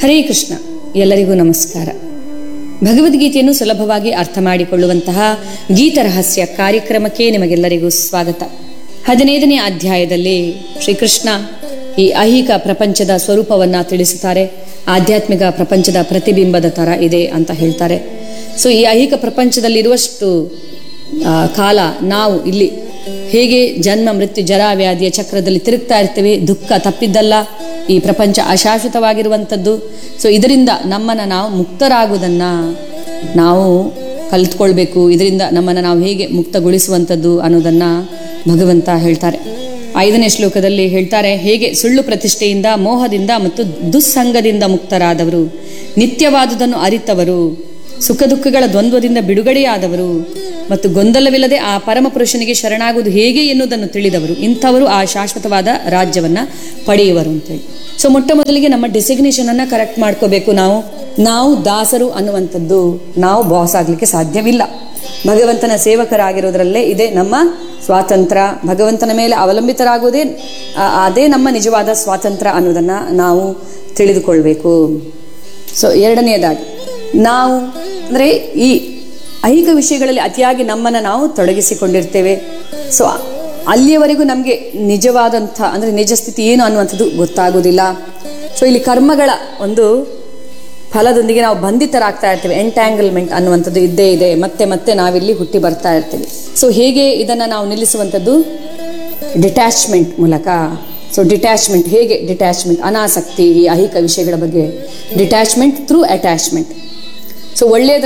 ಹರೇ ಕೃಷ್ಣ. ಎಲ್ಲರಿಗೂ ನಮಸ್ಕಾರ. ಭಗವದ್ಗೀತೆಯನ್ನು ಸುಲಭವಾಗಿ ಅರ್ಥ ಮಾಡಿಕೊಳ್ಳುವಂತಹ ಗೀತರಹಸ್ಯ ಕಾರ್ಯಕ್ರಮಕ್ಕೆ ನಿಮಗೆಲ್ಲರಿಗೂ ಸ್ವಾಗತ. 15ನೇ ಅಧ್ಯಾಯದಲ್ಲಿ ಶ್ರೀಕೃಷ್ಣ ಈ ಐಹಿಕ ಪ್ರಪಂಚದ ಸ್ವರೂಪವನ್ನ ತಿಳಿಸುತ್ತಾರೆ. ಆಧ್ಯಾತ್ಮಿಕ ಪ್ರಪಂಚದ ಪ್ರತಿಬಿಂಬದ ತರ ಇದೆ ಅಂತ ಹೇಳ್ತಾರೆ. ಸೊ ಈ ಐಹಿಕ ಪ್ರಪಂಚದಲ್ಲಿರುವಷ್ಟು ಕಾಲ ನಾವು ಇಲ್ಲಿ ಹೇಗೆ ಜನ್ಮ ಮೃತ್ಯು ಜರಾ ವ್ಯಾಧಿಯ ಚಕ್ರದಲ್ಲಿ ತಿರುಗ್ತಾ ಇರ್ತೇವೆ. ದುಃಖ ತಪ್ಪಿದ್ದಲ್ಲ, ಈ ಪ್ರಪಂಚ ಅಶಾಶ್ವತವಾಗಿರುವಂಥದ್ದು. ಸೊ ಇದರಿಂದ ನಮ್ಮನ್ನು ನಾವು ಮುಕ್ತರಾಗುವುದನ್ನು ನಾವು ಕಲಿತ್ಕೊಳ್ಬೇಕು. ಇದರಿಂದ ನಮ್ಮನ್ನು ನಾವು ಹೇಗೆ ಮುಕ್ತಗೊಳಿಸುವಂಥದ್ದು ಅನ್ನೋದನ್ನು ಭಗವಂತ ಹೇಳ್ತಾರೆ. 5ನೇ ಶ್ಲೋಕದಲ್ಲಿ ಹೇಳ್ತಾರೆ, ಹೇಗೆ ಸುಳ್ಳು ಪ್ರತಿಷ್ಠೆಯಿಂದ, ಮೋಹದಿಂದ ಮತ್ತು ದುಸ್ಸಂಗದಿಂದ ಮುಕ್ತರಾದವರು, ನಿತ್ಯವಾದುದನ್ನು ಅರಿತವರು, ಸುಖ ದುಃಖಗಳ ದ್ವಂದ್ವದಿಂದ ಬಿಡುಗಡೆಯಾದವರು ಮತ್ತು ಗೊಂದಲವಿಲ್ಲದೆ ಆ ಪರಮ ಪುರುಷನಿಗೆ ಶರಣಾಗುವುದು ಹೇಗೆ ಎನ್ನುವುದನ್ನು ತಿಳಿದವರು, ಇಂಥವರು ಆ ಶಾಶ್ವತವಾದ ರಾಜ್ಯವನ್ನ ಪಡೆಯುವರು ಅಂತೇಳಿ. ಸೊ ಮೊಟ್ಟ ಮೊದಲಿಗೆ ನಮ್ಮ ಡೆಸಿಗ್ನೇಷನ್ ಅನ್ನ ಕರೆಕ್ಟ್ ಮಾಡ್ಕೋಬೇಕು. ನಾವು ದಾಸರು ಅನ್ನುವಂಥದ್ದು, ನಾವು ಬಾಸ್ ಆಗ್ಲಿಕ್ಕೆ ಸಾಧ್ಯವಿಲ್ಲ. ಭಗವಂತನ ಸೇವಕರಾಗಿರೋದ್ರಲ್ಲೇ ಇದೆ ನಮ್ಮ ಸ್ವಾತಂತ್ರ್ಯ. ಭಗವಂತನ ಮೇಲೆ ಅವಲಂಬಿತರಾಗುವುದೇ ಅದೇ ನಮ್ಮ ನಿಜವಾದ ಸ್ವಾತಂತ್ರ್ಯ ಅನ್ನೋದನ್ನ ನಾವು ತಿಳಿದುಕೊಳ್ಬೇಕು. ಸೊ ಎರಡನೆಯದಾಗಿ, ನಾವು ಅಂದರೆ ಈ ಐಹಿಕ ವಿಷಯಗಳಲ್ಲಿ ಅತಿಯಾಗಿ ನಮ್ಮನ್ನು ನಾವು ತೊಡಗಿಸಿಕೊಂಡಿರ್ತೇವೆ. ಸೊ ಅಲ್ಲಿಯವರೆಗೂ ನಮಗೆ ನಿಜವಾದಂಥ ಅಂದರೆ ನಿಜ ಸ್ಥಿತಿ ಏನು ಅನ್ನುವಂಥದ್ದು ಗೊತ್ತಾಗೋದಿಲ್ಲ. ಸೊ ಇಲ್ಲಿ ಕರ್ಮಗಳ ಒಂದು ಫಲದೊಂದಿಗೆ ನಾವು ಬಂಧಿತರಾಗ್ತಾ ಇರ್ತೇವೆ. ಎಂಟ್ಯಾಂಗಲ್ಮೆಂಟ್ ಅನ್ನುವಂಥದ್ದು ಇದ್ದೇ ಇದೆ. ಮತ್ತೆ ಮತ್ತೆ ನಾವಿಲ್ಲಿ ಹುಟ್ಟಿ ಬರ್ತಾ ಇರ್ತೀವಿ. ಸೊ ಹೇಗೆ ಇದನ್ನು ನಾವು ನಿಲ್ಲಿಸುವಂಥದ್ದು? ಡಿಟ್ಯಾಚ್ಮೆಂಟ್ ಮೂಲಕ. ಸೊ ಡಿಟ್ಯಾಚ್ಮೆಂಟ್ ಹೇಗೆ? ಡಿಟ್ಯಾಚ್ಮೆಂಟ್ ಅನಾಸಕ್ತಿ, ಈ ಐಹಿಕ ವಿಷಯಗಳ ಬಗ್ಗೆ ಡಿಟ್ಯಾಚ್ಮೆಂಟ್ ಥ್ರೂ ಅಟ್ಯಾಚ್ಮೆಂಟ್. ಸೊ ಒಳ್ಳೆಯದರ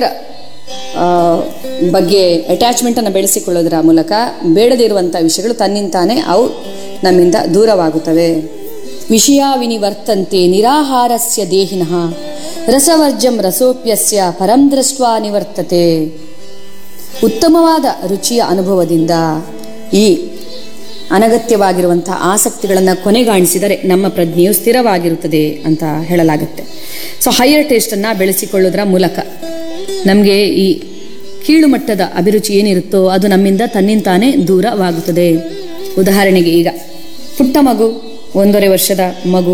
ಬಗ್ಗೆ ಅಟ್ಯಾಚ್ಮೆಂಟನ್ನು ಬೆಳೆಸಿಕೊಳ್ಳೋದರ ಮೂಲಕ ಬೇಡದಿರುವಂಥ ವಿಷಯಗಳು ತನ್ನಿಂತಾನೇ ಅವು ನಮ್ಮಿಂದ ದೂರವಾಗುತ್ತವೆ. ವಿಷಯ ವಿನಿವರ್ತಂತೆ ನಿರಾಹಾರಸ್ಯ ದೇಹಿನಃ ರಸವರ್ಜಂ ರಸೋಪ್ಯಸ್ಯ ಪರಂ ದೃಷ್ಟ್ವಾ ನಿವರ್ತತೆ. ಉತ್ತಮವಾದ ರುಚಿಯ ಅನುಭವದಿಂದ ಈ ಅನಗತ್ಯವಾಗಿರುವಂತಹ ಆಸಕ್ತಿಗಳನ್ನು ಕೊನೆಗಾಣಿಸಿದರೆ ನಮ್ಮ ಪ್ರಜ್ಞೆಯು ಸ್ಥಿರವಾಗಿರುತ್ತದೆ ಅಂತ ಹೇಳಲಾಗುತ್ತೆ. ಸೊ ಹೈಯರ್ ಟೇಸ್ಟನ್ನು ಬೆಳೆಸಿಕೊಳ್ಳೋದರ ಮೂಲಕ ನಮಗೆ ಈ ಕೀಳು ಮಟ್ಟದ ಅಭಿರುಚಿ ಏನಿರುತ್ತೋ ಅದು ನಮ್ಮಿಂದ ತನ್ನಿಂತಾನೇ ದೂರವಾಗುತ್ತದೆ. ಉದಾಹರಣೆಗೆ, ಈಗ ಪುಟ್ಟ ಮಗು, 1.5 ವರ್ಷದ ಮಗು,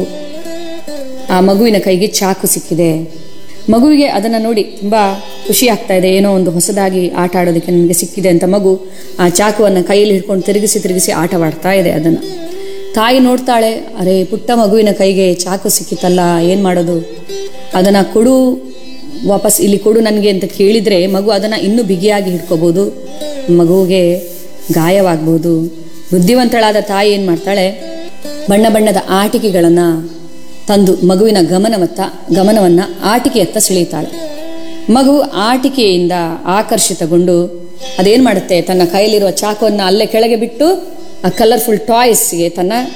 ಆ ಮಗುವಿನ ಕೈಗೆ ಚಾಕು ಸಿಕ್ಕಿದೆ. ಮಗುವಿಗೆ ಅದನ್ನು ನೋಡಿ ತುಂಬ ಖುಷಿ ಆಗ್ತಾ ಇದೆ. ಏನೋ ಒಂದು ಹೊಸದಾಗಿ ಆಟ ಆಡೋದಕ್ಕೆ ನನಗೆ ಸಿಕ್ಕಿದೆ ಅಂತ ಮಗು ಆ ಚಾಕುವನ್ನು ಕೈಯಲ್ಲಿ ಹಿಡ್ಕೊಂಡು ತಿರುಗಿಸಿ ಆಟವಾಡ್ತಾ ಇದೆ. ಅದನ್ನು ತಾಯಿ ನೋಡ್ತಾಳೆ, ಅರೆ ಪುಟ್ಟ ಮಗುವಿನ ಕೈಗೆ ಚಾಕು ಸಿಕ್ಕಿತಲ್ಲ, ಏನು ಮಾಡೋದು? ಅದನ್ನು ಕೊಡು, ವಾಪಸ್ ಇಲ್ಲಿ ಕೊಡು ನನಗೆ ಅಂತ ಕೇಳಿದರೆ ಮಗು ಅದನ್ನು ಇನ್ನೂ ಬಿಗಿಯಾಗಿ ಹಿಡ್ಕೋಬೋದು, ಮಗುವಿಗೆ ಗಾಯವಾಗ್ಬೋದು. ಬುದ್ಧಿವಂತಳಾದ ತಾಯಿ ಏನು ಮಾಡ್ತಾಳೆ, ಬಣ್ಣ ಬಣ್ಣದ ಆಟಿಕೆಗಳನ್ನು ತಂದು ಮಗುವಿನ ಗಮನವನ್ನು ಆಟಿಕೆಯತ್ತ ಸೆಳೆಯುತ್ತಾಳೆ. ಮಗು ಆಟಿಕೆಯಿಂದ ಆಕರ್ಷಿತಗೊಂಡು ಅದೇನು ಮಾಡುತ್ತೆ, ತನ್ನ ಕೈಯಲ್ಲಿರುವ ಚಾಕುವನ್ನು ಅಲ್ಲೇ ಕೆಳಗೆ ಬಿಟ್ಟು ಆ ಕಲರ್ಫುಲ್ ಟಾಯ್ಸ್ಗೆ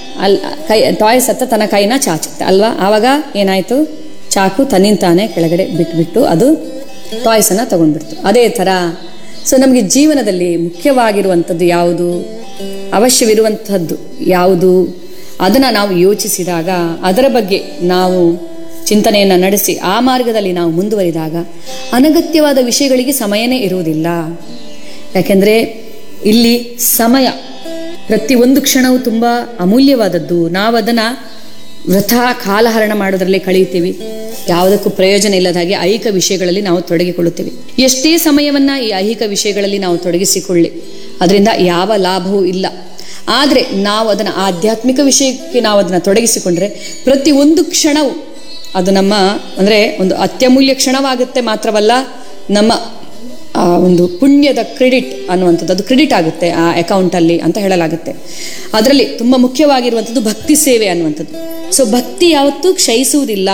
ಟಾಯ್ಸ್ ಹತ್ತ ತನ್ನ ಕೈನ ಚಾಚುತ್ತೆ ಅಲ್ವಾ? ಆವಾಗ ಏನಾಯಿತು, ಚಾಕು ತನ್ನಿಂತಾನೆ ಕೆಳಗಡೆ ಬಿಟ್ಬಿಟ್ಟು ಅದು ಟಾಯ್ಸನ್ನು ತಗೊಂಡ್ಬಿಡ್ತು. ಅದೇ ಥರ ಸೊ ನಮಗೆ ಜೀವನದಲ್ಲಿ ಮುಖ್ಯವಾಗಿರುವಂಥದ್ದು ಯಾವುದು, ಅವಶ್ಯವಿರುವಂಥದ್ದು ಯಾವುದು, ಅದನ್ನು ನಾವು ಯೋಚಿಸಿದಾಗ, ಅದರ ಬಗ್ಗೆ ನಾವು ಚಿಂತನೆಯನ್ನು ನಡೆಸಿ ಆ ಮಾರ್ಗದಲ್ಲಿ ನಾವು ಮುಂದುವರಿದಾಗ ಅನಗತ್ಯವಾದ ವಿಷಯಗಳಿಗೆ ಸಮಯನೇ ಇರುವುದಿಲ್ಲ. ಯಾಕೆಂದರೆ ಇಲ್ಲಿ ಸಮಯ ಪ್ರತಿಯೊಂದು ಕ್ಷಣವೂ ತುಂಬ ಅಮೂಲ್ಯವಾದದ್ದು. ನಾವು ಅದನ್ನು ವೃಥಾ ಕಾಲಹರಣ ಮಾಡೋದ್ರಲ್ಲೇ ಕಳೆಯುತ್ತೀವಿ. ಯಾವುದಕ್ಕೂ ಪ್ರಯೋಜನ ಇಲ್ಲದ ಹಾಗೆ ಐಹಿಕ ವಿಷಯಗಳಲ್ಲಿ ನಾವು ತೊಡಗಿಕೊಳ್ಳುತ್ತೇವೆ. ಎಷ್ಟೇ ಸಮಯವನ್ನು ಈ ಐಹಿಕ ವಿಷಯಗಳಲ್ಲಿ ನಾವು ತೊಡಗಿಸಿಕೊಳ್ಳಿ, ಅದರಿಂದ ಯಾವ ಲಾಭವೂ ಇಲ್ಲ. ಆದರೆ ನಾವು ಅದನ್ನು ಆಧ್ಯಾತ್ಮಿಕ ವಿಷಯಕ್ಕೆ ನಾವು ಅದನ್ನು ತೊಡಗಿಸಿಕೊಂಡ್ರೆ ಪ್ರತಿಯೊಂದು ಕ್ಷಣವೂ ಅದು ನಮ್ಮ ಅಂದರೆ ಒಂದು ಅತ್ಯಮೂಲ್ಯ ಕ್ಷಣವಾಗುತ್ತೆ. ಮಾತ್ರವಲ್ಲ, ನಮ್ಮ ಒಂದು ಪುಣ್ಯದ ಕ್ರೆಡಿಟ್ ಅನ್ನುವಂಥದ್ದು ಅದು ಕ್ರೆಡಿಟ್ ಆಗುತ್ತೆ ಆ ಅಕೌಂಟಲ್ಲಿ ಅಂತ ಹೇಳಲಾಗುತ್ತೆ. ಅದರಲ್ಲಿ ತುಂಬ ಮುಖ್ಯವಾಗಿರುವಂಥದ್ದು ಭಕ್ತಿ ಸೇವೆ ಅನ್ನುವಂಥದ್ದು. ಸೊ ಭಕ್ತಿ ಯಾವತ್ತೂ ಕ್ಷಯಿಸುವುದಿಲ್ಲ.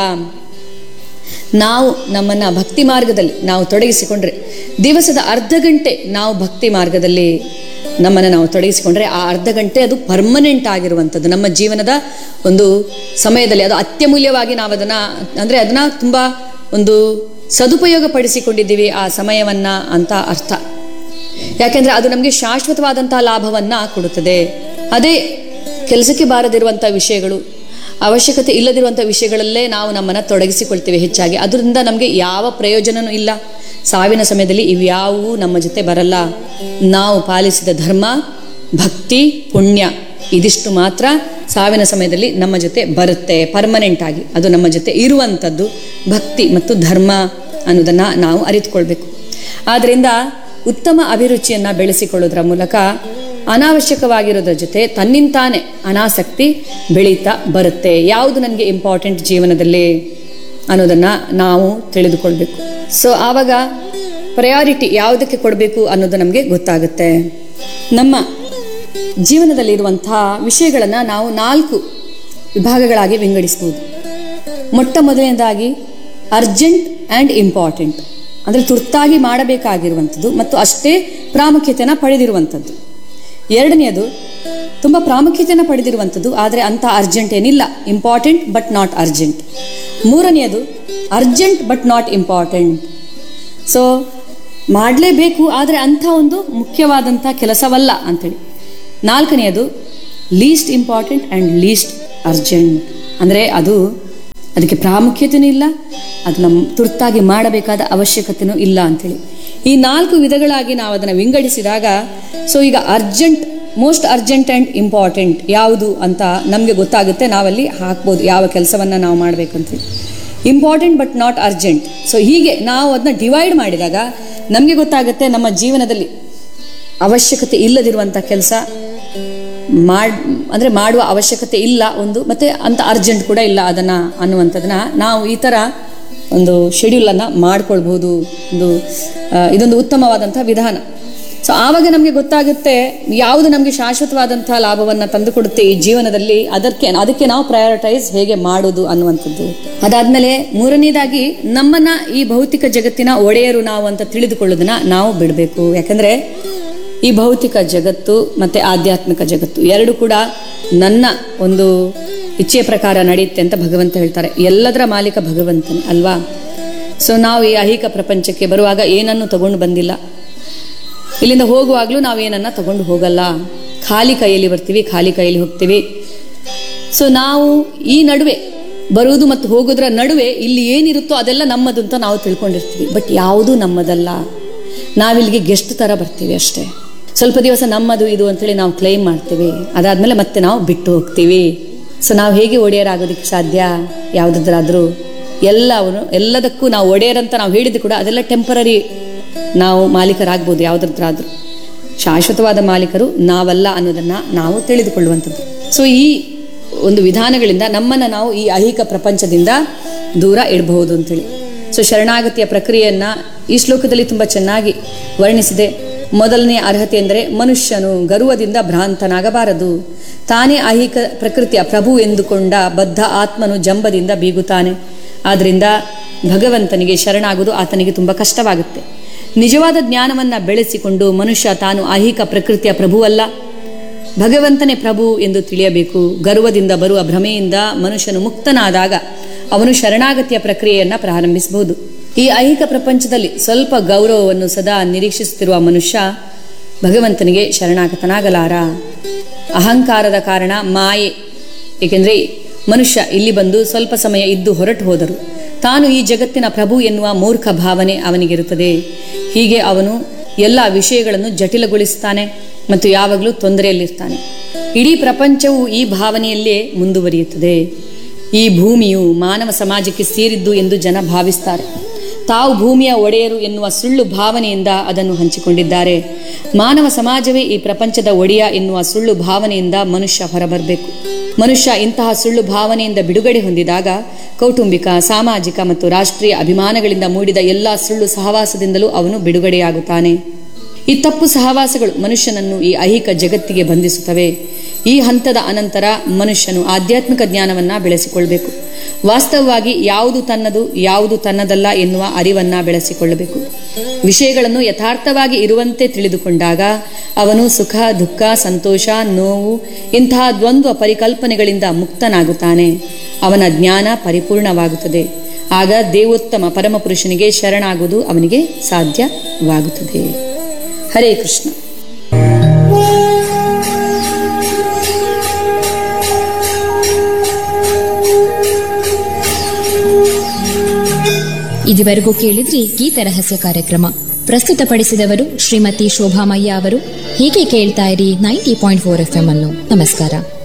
ನಾವು ನಮ್ಮನ್ನು ಭಕ್ತಿ ಮಾರ್ಗದಲ್ಲಿ ನಾವು ತೊಡಗಿಸಿಕೊಂಡ್ರೆ, ದಿವಸದ ಅರ್ಧ ಗಂಟೆ ನಾವು ಭಕ್ತಿ ಮಾರ್ಗದಲ್ಲಿ ನಮ್ಮನ್ನು ನಾವು ತೊಡಗಿಸಿಕೊಂಡ್ರೆ ಆ ಅರ್ಧ ಗಂಟೆ ಅದು ಪರ್ಮನೆಂಟ್ ಆಗಿರುವಂಥದ್ದು. ನಮ್ಮ ಜೀವನದ ಒಂದು ಸಮಯದಲ್ಲಿ ಅದು ಅತ್ಯಮೂಲ್ಯವಾಗಿ ನಾವು ಅದನ್ನು ತುಂಬ ಒಂದು ಸದುಪಯೋಗ ಪಡಿಸಿಕೊಂಡಿದ್ದೀವಿ ಆ ಸಮಯವನ್ನು ಅಂತ ಅರ್ಥ. ಯಾಕೆಂದರೆ ಅದು ನಮಗೆ ಶಾಶ್ವತವಾದಂಥ ಲಾಭವನ್ನು ಕೊಡುತ್ತದೆ. ಅದೇ ಕೆಲಸಕ್ಕೆ ಬಾರದಿರುವಂಥ ವಿಷಯಗಳು, ಅವಶ್ಯಕತೆ ಇಲ್ಲದಿರುವಂಥ ವಿಷಯಗಳಲ್ಲೇ ನಾವು ನಮ್ಮನ್ನು ತೊಡಗಿಸಿಕೊಳ್ತೇವೆ ಹೆಚ್ಚಾಗಿ. ಅದರಿಂದ ನಮಗೆ ಯಾವ ಪ್ರಯೋಜನವೂ ಇಲ್ಲ. ಸಾವಿನ ಸಮಯದಲ್ಲಿ ಇವ್ಯಾವೂ ನಮ್ಮ ಜೊತೆ ಬರಲ್ಲ. ನಾವು ಪಾಲಿಸಿದ ಧರ್ಮ, ಭಕ್ತಿ, ಪುಣ್ಯ ಇದಿಷ್ಟು ಮಾತ್ರ ಸಾವಿನ ಸಮಯದಲ್ಲಿ ನಮ್ಮ ಜೊತೆ ಬರುತ್ತೆ ಪರ್ಮನೆಂಟ್ ಆಗಿ, ಅದು ನಮ್ಮ ಜೊತೆ ಇರುವಂಥದ್ದು ಭಕ್ತಿ ಮತ್ತು ಧರ್ಮ ಅನ್ನೋದನ್ನು ನಾವು ಅರಿತುಕೊಳ್ಬೇಕು. ಆದ್ದರಿಂದ ಉತ್ತಮ ಅಭಿರುಚಿಯನ್ನು ಬೆಳೆಸಿಕೊಳ್ಳೋದ್ರ ಮೂಲಕ ಅನಾವಶ್ಯಕವಾಗಿರೋದ್ರ ಜೊತೆ ತನ್ನಿಂತಾನೆ ಅನಾಸಕ್ತಿ ಬೆಳೀತಾ ಬರುತ್ತೆ. ಯಾವುದು ನನಗೆ ಇಂಪಾರ್ಟೆಂಟ್ ಜೀವನದಲ್ಲಿ ಅನ್ನೋದನ್ನು ನಾವು ತಿಳಿದುಕೊಳ್ಬೇಕು. ಸೊ ಆವಾಗ ಪ್ರಯಾರಿಟಿ ಯಾವುದಕ್ಕೆ ಕೊಡಬೇಕು ಅನ್ನೋದು ನಮಗೆ ಗೊತ್ತಾಗುತ್ತೆ. ನಮ್ಮ ಜೀವನದಲ್ಲಿರುವಂತಹ ವಿಷಯಗಳನ್ನು ನಾವು 4 ವಿಭಾಗಗಳಾಗಿ ವಿಂಗಡಿಸ್ಬೋದು. ಮೊಟ್ಟ ಮೊದಲನೇದಾಗಿ ಅರ್ಜೆಂಟ್ ಆ್ಯಂಡ್ ಇಂಪಾರ್ಟೆಂಟ್, ಅಂದರೆ ತುರ್ತಾಗಿ ಮಾಡಬೇಕಾಗಿರುವಂಥದ್ದು ಮತ್ತು ಅಷ್ಟೇ ಪ್ರಾಮುಖ್ಯತೆಯನ್ನು ಪಡೆದಿರುವಂಥದ್ದು. ಎರಡನೆಯದು ತುಂಬ ಪ್ರಾಮುಖ್ಯತೆಯನ್ನು ಪಡೆದಿರುವಂಥದ್ದು ಆದರೆ ಅಂಥ ಅರ್ಜೆಂಟ್ ಏನಿಲ್ಲ, ಇಂಪಾರ್ಟೆಂಟ್ ಬಟ್ ನಾಟ್ ಅರ್ಜೆಂಟ್. ಮೂರನೆಯದು urgent but not important, so ಮಾಡಲೇಬೇಕು ಆದರೆ ಅಂಥ ಒಂದು ಮುಖ್ಯವಾದಂಥ ಕೆಲಸವಲ್ಲ ಅಂಥೇಳಿ. ನಾಲ್ಕನೆಯದು least important and list urgent, ಅಂದರೆ ಅದಕ್ಕೆ ಪ್ರಾಮುಖ್ಯತೆಯೂ ಇಲ್ಲ, ಅದು ನಮ್ಮ ತುರ್ತಾಗಿ ಮಾಡಬೇಕಾದ ಅವಶ್ಯಕತೆಯೂ ಇಲ್ಲ ಅಂಥೇಳಿ. ಈ 4 ವಿಧಗಳಾಗಿ ನಾವು ಅದನ್ನು ವಿಂಗಡಿಸಿದಾಗ ಸೊ ಈಗ ಮೋಸ್ಟ್ ಅರ್ಜೆಂಟ್ ಆ್ಯಂಡ್ ಇಂಪಾರ್ಟೆಂಟ್ ಯಾವುದು ಅಂತ ನಮಗೆ ಗೊತ್ತಾಗುತ್ತೆ. ನಾವಲ್ಲಿ ಹಾಕ್ಬೋದು ಯಾವ ಕೆಲಸವನ್ನು ನಾವು ಮಾಡಬೇಕಂತೇಳಿ. Important but not urgent, so ಹೀಗೆ ನಾವು ಅದನ್ನ ಡಿವೈಡ್ ಮಾಡಿದಾಗ ನಮಗೆ ಗೊತ್ತಾಗುತ್ತೆ ನಮ್ಮ ಜೀವನದಲ್ಲಿ ಅವಶ್ಯಕತೆ ಇಲ್ಲದಿರುವಂಥ ಕೆಲಸ ಮಾಡುವ ಅವಶ್ಯಕತೆ ಇಲ್ಲ ಒಂದು, ಮತ್ತು ಅಂಥ ಅರ್ಜೆಂಟ್ ಕೂಡ ಇಲ್ಲ ಅದನ್ನು ಅನ್ನುವಂಥದ್ದನ್ನ ನಾವು ಈ ಥರ ಒಂದು ಶೆಡ್ಯೂಲನ್ನು ಮಾಡ್ಕೊಳ್ಬೋದು. ಇದೊಂದು ಉತ್ತಮವಾದಂಥ ವಿಧಾನ. ಸೊ ಆವಾಗ ನಮಗೆ ಗೊತ್ತಾಗುತ್ತೆ ಯಾವುದು ನಮಗೆ ಶಾಶ್ವತವಾದಂಥ ಲಾಭವನ್ನು ತಂದುಕೊಡುತ್ತೆ ಈ ಜೀವನದಲ್ಲಿ, ಅದಕ್ಕೆ ನಾವು ಪ್ರಯಾರಿಟೈಸ್ ಹೇಗೆ ಮಾಡೋದು ಅನ್ನುವಂಥದ್ದು. ಅದಾದಮೇಲೆ ಮೂರನೇದಾಗಿ ನಮ್ಮನ್ನು ಈ ಭೌತಿಕ ಜಗತ್ತಿನ ಒಡೆಯರು ನಾವು ಅಂತ ತಿಳಿದುಕೊಳ್ಳೋದನ್ನ ನಾವು ಬಿಡಬೇಕು. ಯಾಕಂದರೆ ಈ ಭೌತಿಕ ಜಗತ್ತು ಮತ್ತು ಆಧ್ಯಾತ್ಮಿಕ ಜಗತ್ತು ಎರಡು ಕೂಡ ನನ್ನ ಒಂದು ಇಚ್ಛೆಯ ಪ್ರಕಾರ ನಡೆಯುತ್ತೆ ಅಂತ ಭಗವಂತ ಹೇಳ್ತಾರೆ. ಎಲ್ಲದರ ಮಾಲೀಕ ಭಗವಂತನೇ ಅಲ್ವಾ. ಸೊ ನಾವು ಈ ಐಹಿಕ ಪ್ರಪಂಚಕ್ಕೆ ಬರುವಾಗ ಏನನ್ನು ತಗೊಂಡು ಬಂದಿಲ್ಲ, ಇಲ್ಲಿಂದ ಹೋಗುವಾಗಲೂ ನಾವು ಏನನ್ನ ತಗೊಂಡು ಹೋಗಲ್ಲ, ಖಾಲಿ ಕೈಯಲ್ಲಿ ಬರ್ತೀವಿ, ಖಾಲಿ ಕೈಯಲ್ಲಿ ಹೋಗ್ತೀವಿ. ಸೊ ನಾವು ಈ ನಡುವೆ ಬರುವುದು ಮತ್ತು ಹೋಗೋದ್ರ ನಡುವೆ ಇಲ್ಲಿ ಏನಿರುತ್ತೋ ಅದೆಲ್ಲ ನಮ್ಮದು ಅಂತ ನಾವು ತಿಳ್ಕೊಂಡಿರ್ತೀವಿ. ಬಟ್ ಯಾವುದೂ ನಮ್ಮದಲ್ಲ, ನಾವಿಲ್ಲಿಗೆ ಗೆಸ್ಟ್ ಥರ ಬರ್ತೀವಿ ಅಷ್ಟೇ. ಸ್ವಲ್ಪ ದಿವಸ ನಮ್ಮದು ಇದು ಅಂತೇಳಿ ನಾವು ಕ್ಲೈಮ್ ಮಾಡ್ತೀವಿ, ಅದಾದಮೇಲೆ ಮತ್ತೆ ನಾವು ಬಿಟ್ಟು ಹೋಗ್ತೀವಿ. ಸೊ ನಾವು ಹೇಗೆ ಒಡೆಯರಾಗೋದಕ್ಕೆ ಸಾಧ್ಯ? ಯಾವುದಾದ್ರೂ ಎಲ್ಲದಕ್ಕೂ ನಾವು ಒಡೆಯರಂತ ನಾವು ಹೇಳಿದ್ದು ಕೂಡ ಅದೆಲ್ಲ ಟೆಂಪರರಿ, ನಾವು ಮಾಲೀಕರಾಗ್ಬೋದು ಯಾವುದಾದ್ರೂ. ಶಾಶ್ವತವಾದ ಮಾಲೀಕರು ನಾವಲ್ಲ ಅನ್ನೋದನ್ನು ನಾವು ತಿಳಿದುಕೊಳ್ಳುವಂಥದ್ದು. ಸೊ ಈ ಒಂದು ವಿಧಾನಗಳಿಂದ ನಮ್ಮನ್ನು ನಾವು ಈ ಐಹಿಕ ಪ್ರಪಂಚದಿಂದ ದೂರ ಇಡಬಹುದು ಅಂತೇಳಿ. ಸೊ ಶರಣಾಗತಿಯ ಪ್ರಕ್ರಿಯೆಯನ್ನು ಈ ಶ್ಲೋಕದಲ್ಲಿ ತುಂಬ ಚೆನ್ನಾಗಿ ವರ್ಣಿಸಿದೆ. ಮೊದಲನೇ ಅರ್ಹತೆ ಎಂದರೆ ಮನುಷ್ಯನು ಗರ್ವದಿಂದ ಭ್ರಾಂತನಾಗಬಾರದು. ತಾನೇ ಐಹಿಕ ಪ್ರಕೃತಿಯ ಪ್ರಭು ಎಂದುಕೊಂಡ ಬದ್ಧ ಆತ್ಮನು ಜಂಬದಿಂದ ಬೀಗುತ್ತಾನೆ. ಆದ್ದರಿಂದ ಭಗವಂತನಿಗೆ ಶರಣಾಗುವುದು ಆತನಿಗೆ ತುಂಬ ಕಷ್ಟವಾಗುತ್ತೆ. ನಿಜವಾದ ಜ್ಞಾನವನ್ನು ಬೆಳೆಸಿಕೊಂಡು ಮನುಷ್ಯ ತಾನು ಐಹಿಕ ಪ್ರಕೃತಿಯ ಪ್ರಭುವಲ್ಲ, ಭಗವಂತನೇ ಪ್ರಭು ಎಂದು ತಿಳಿಯಬೇಕು. ಗರ್ವದಿಂದ ಬರುವ ಭ್ರಮೆಯಿಂದ ಮನುಷ್ಯನು ಮುಕ್ತನಾದಾಗ ಅವನು ಶರಣಾಗತಿಯ ಪ್ರಕ್ರಿಯೆಯನ್ನು ಪ್ರಾರಂಭಿಸಬಹುದು. ಈ ಐಹಿಕ ಪ್ರಪಂಚದಲ್ಲಿ ಸ್ವಲ್ಪ ಗೌರವವನ್ನು ಸದಾ ನಿರೀಕ್ಷಿಸುತ್ತಿರುವ ಮನುಷ್ಯ ಭಗವಂತನಿಗೆ ಶರಣಾಗತನಾಗಲಾರ. ಅಹಂಕಾರದ ಕಾರಣ ಮಾಯೆ, ಏಕೆಂದರೆ ಮನುಷ್ಯ ಇಲ್ಲಿ ಬಂದು ಸ್ವಲ್ಪ ಸಮಯ ಇದ್ದು ಹೊರಟು ಹೋದರು. ತಾನು ಈ ಜಗತ್ತಿನ ಪ್ರಭು ಎನ್ನುವ ಮೂರ್ಖ ಭಾವನೆ ಅವನಿಗಿರುತ್ತದೆ. ಹೀಗೆ ಅವನು ಎಲ್ಲ ವಿಷಯಗಳನ್ನು ಜಟಿಲಗೊಳಿಸುತ್ತಾನೆ ಮತ್ತು ಯಾವಾಗಲೂ ತೊಂದರೆಯಲ್ಲಿರ್ತಾನೆ. ಇಡೀ ಪ್ರಪಂಚವು ಈ ಭಾವನೆಯಲ್ಲೇ ಮುಂದುವರಿಯುತ್ತದೆ. ಈ ಭೂಮಿಯು ಮಾನವ ಸಮಾಜಕ್ಕೆ ಸೇರಿದ್ದು ಎಂದು ಜನ ಭಾವಿಸ್ತಾರೆ. ತಾವು ಭೂಮಿಯ ಒಡೆಯರು ಎನ್ನುವ ಸುಳ್ಳು ಭಾವನೆಯಿಂದ ಅದನ್ನು ಹಂಚಿಕೊಂಡಿದ್ದಾರೆ. ಮಾನವ ಸಮಾಜವೇ ಈ ಪ್ರಪಂಚದ ಒಡೆಯ ಎನ್ನುವ ಸುಳ್ಳು ಭಾವನೆಯಿಂದ ಮನುಷ್ಯ ಹೊರಬರಬೇಕು. ಮನುಷ್ಯ ಇಂತಹ ಸುಳ್ಳು ಭಾವನೆಯಿಂದ ಬಿಡುಗಡೆ ಹೊಂದಿದಾಗ ಕೌಟುಂಬಿಕ, ಸಾಮಾಜಿಕ ಮತ್ತು ರಾಷ್ಟ್ರೀಯ ಅಭಿಮಾನಗಳಿಂದ ಮೂಡಿದ ಎಲ್ಲ ಸುಳ್ಳು ಸಹವಾಸದಿಂದಲೂ ಅವನು ಬಿಡುಗಡೆಯಾಗುತ್ತಾನೆ. ಈ ತಪ್ಪು ಸಹವಾಸಗಳು ಮನುಷ್ಯನನ್ನು ಈ ಐಹಿಕ ಜಗತ್ತಿಗೆ ಬಂಧಿಸುತ್ತವೆ. ಈ ಹಂತದ ಅನಂತರ ಮನುಷ್ಯನು ಆಧ್ಯಾತ್ಮಿಕ ಜ್ಞಾನವನ್ನು ಬೆಳೆಸಿಕೊಳ್ಳಬೇಕು. ವಾಸ್ತವವಾಗಿ ಯಾವುದು ತನ್ನದು, ಯಾವುದು ತನ್ನದಲ್ಲ ಎನ್ನುವ ಅರಿವನ್ನು ಬೆಳೆಸಿಕೊಳ್ಳಬೇಕು. ವಿಷಯಗಳನ್ನು ಯಥಾರ್ಥವಾಗಿ ಇರುವಂತೆ ತಿಳಿದುಕೊಂಡಾಗ ಅವನು ಸುಖ, ದುಃಖ, ಸಂತೋಷ, ನೋವು ಇಂತಹ ದ್ವಂದ್ವ ಪರಿಕಲ್ಪನೆಗಳಿಂದ ಮುಕ್ತನಾಗುತ್ತಾನೆ. ಅವನ ಜ್ಞಾನ ಪರಿಪೂರ್ಣವಾಗುತ್ತದೆ. ಆಗ ದೇವೋತ್ತಮ ಪರಮಪುರುಷನಿಗೆ ಶರಣಾಗುವುದು ಅವನಿಗೆ ಸಾಧ್ಯವಾಗುತ್ತದೆ. ಹರೇ ಕೃಷ್ಣ. ಇದುವರೆಗೂ ಕೇಳಿದ್ರಿ ಗೀತರಹಸ್ಯ ಕಾರ್ಯಕ್ರಮ. ಪ್ರಸ್ತುತಪಡಿಸಿದವರು ಶ್ರೀಮತಿ ಶೋಭಾಮಯ್ಯ ಅವರು. ಹೀಗೆ ಕೇಳ್ತಾ ಇರಿ 90.4 FM ಅನ್ನು. ನಮಸ್ಕಾರ.